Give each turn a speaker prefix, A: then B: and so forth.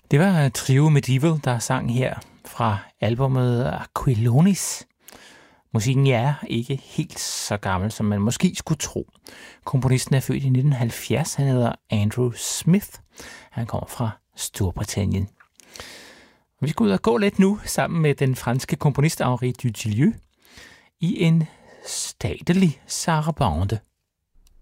A: Det var Trio Medieval, der sang her fra albumet Aquilonis. Musikken er ikke helt så gammel, som man måske skulle tro. Komponisten er født i 1970. Han hedder Andrew Smith. Han kommer fra Storbritannien. Vi skal ud og gå lidt nu sammen med den franske komponist Henri Dutilleux i en statelig sarabande.